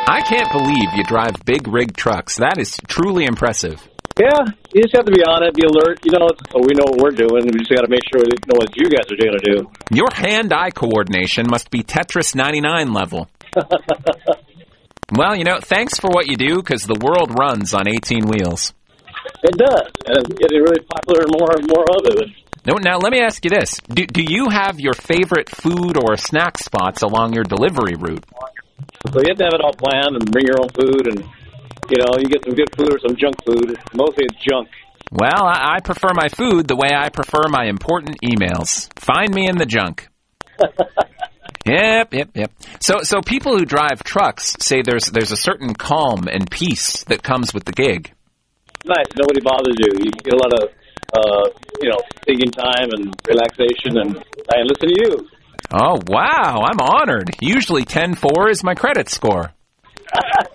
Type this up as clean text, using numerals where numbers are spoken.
I can't believe you drive big rig trucks. That is truly impressive. Yeah, you just have to be on it, be alert. You know, so we know what we're doing. We just got to make sure we know what you guys are going to do. Your hand-eye coordination must be Tetris 99 level. Well, you know, thanks for what you do, because the world runs on 18 wheels. It does, and it's getting really popular and more of it. Now, let me ask you this. Do you have your favorite food or snack spots along your delivery route? So you have to have it all planned and bring your own food, and, you know, you get some good food or some junk food. Mostly it's junk. Well, I prefer my food the way I prefer my important emails. Find me in the junk. Yep. So people who drive trucks say there's a certain calm and peace that comes with the gig. Nice. Nobody bothers you. You get a lot of, thinking time and relaxation, and I listen to you. Oh, wow. I'm honored. Usually 10-4 is my credit score.